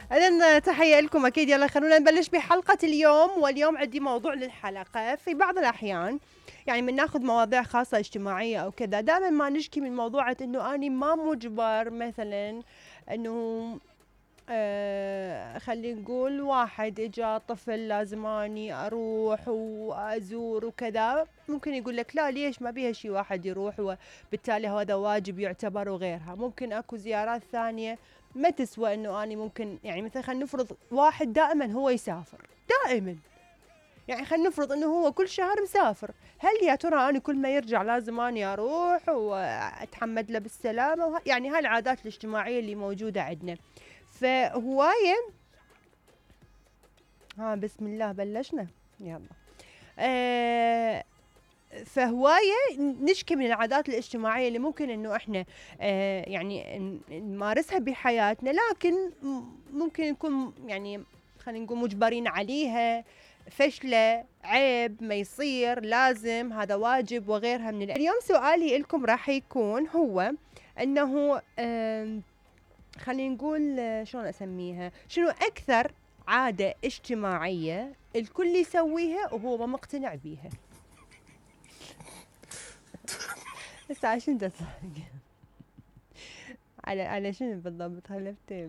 إذن تحية لكم أكيد. يلا خلونا نبلش بحلقة اليوم، واليوم عندي موضوع للحلقة. في بعض الأحيان يعني من ناخذ مواضيع خاصة اجتماعية أو كذا، دائما ما نشكي من موضوعة إنه أني ما مجبر مثلا إنه خلينا نقول واحد إجا طفل لازم أني أروح وأزور وكذا، ممكن يقول لك لا ليش ما بيها شي واحد يروح وبالتالي هذا واجب يعتبر وغيرها. ممكن أكو زيارات ثانية ما تسوى إنه أني ممكن يعني مثلا خلينا نفرض واحد دائما هو يسافر دائما، يعني خلينا نفرض انه هو كل شهر مسافر، هل يا ترى انا كل ما يرجع لازم اني اروح واتحمد له بالسلامه يعني هاي العادات الاجتماعيه اللي موجوده عندنا. فهوايه بسم الله بلشنا يلا. فهوايه نشكي من العادات الاجتماعيه اللي ممكن انه احنا يعني نمارسها بحياتنا، لكن ممكن نكون يعني خلينا نقول مجبرين عليها، فشلة، عيب، ما يصير، لازم، هذا واجب وغيرها من اليوم سؤالي لكم راح يكون هو انه خلينا نقول شلون اسميها، شنو اكثر عادة اجتماعية الكل يسويها وهو ما مقتنع بيها؟ بس عشان تضحك على شنو بالضبط خلفتين؟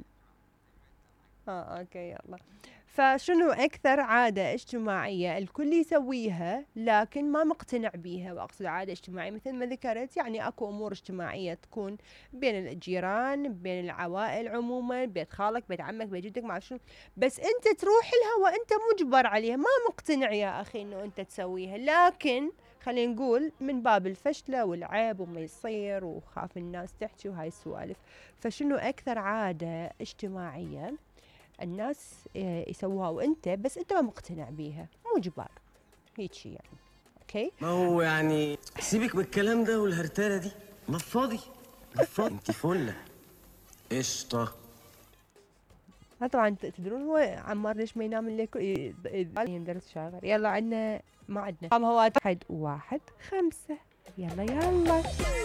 اوكي يلا. فشنو اكثر عادة اجتماعية الكل يسويها لكن ما مقتنع بيها؟ واقصد عادة اجتماعية مثل ما ذكرت يعني اكو امور اجتماعية تكون بين الجيران، بين العوائل عموما، بيت خالك، بيت عمك، بيت جدك، ما شنو، بس انت تروح لها وانت مجبر عليها، ما مقتنع يا اخي انه انت تسويها، لكن خلينا نقول من باب الفشلة والعيب وما يصير وخاف الناس تحكي وهاي السوالف. فشنو اكثر عادة اجتماعية الناس يسووها وانت بس انت ما مقتنع بيها، مو جبار هيك شي يعني؟ اوكي، ما هو يعني سيبك من الكلام ده والهرتالة دي، ما فاضي انت فله قشطه. طبعا تدرون هو عمار ليش ما ينام الا درس شاغر. يلا عندنا ما عندنا هو 1 1 5. يلا يلا